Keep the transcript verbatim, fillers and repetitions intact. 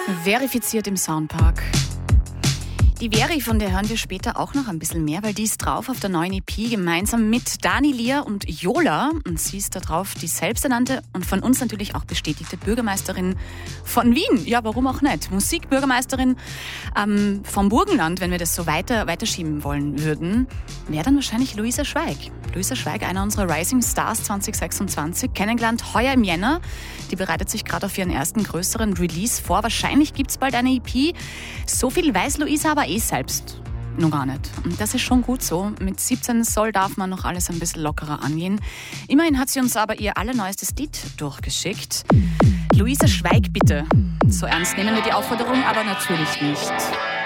Verifiziert im Soundpark. Die Veri, von der hören wir später auch noch ein bisschen mehr, weil die ist drauf auf der neuen E P gemeinsam mit Dani Lier und Yola. Und sie ist da drauf die selbsternannte und von uns natürlich auch bestätigte Bürgermeisterin von Wien. Ja, warum auch nicht? Musikbürgermeisterin ähm, vom Burgenland, wenn wir das so weiter weiterschieben wollen würden, wäre dann wahrscheinlich Luisa Schweig. Luisa Schweig, einer unserer Rising Stars zwanzig sechsundzwanzig, kennengelernt heuer im Jänner. Die bereitet sich gerade auf ihren ersten größeren Release vor. Wahrscheinlich gibt es bald eine E P. So viel weiß Luisa aber eh selbst noch gar nicht. Und das ist schon gut so. Mit siebzehn Soll darf man noch alles ein bisschen lockerer angehen. Immerhin hat sie uns aber ihr allerneuestes Lied durchgeschickt. Luisa Schweig, bitte. So ernst nehmen wir die Aufforderung aber natürlich nicht.